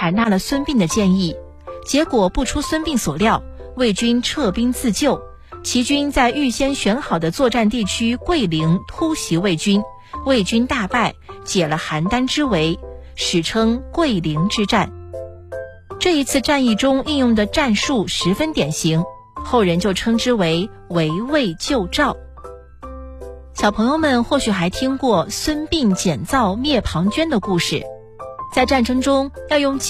采纳了孙膑的建议，结果不出孙膑所料，魏军撤兵自救，齐军在预先选好的作战地区桂陵突袭魏军，魏军大败，解了邯郸之围，史称桂陵之战。这一次战役中应用的战术十分典型，后人就称之为围魏救赵。小朋友们或许还听过孙膑剪灶灭庞涓的故事，在战争中要用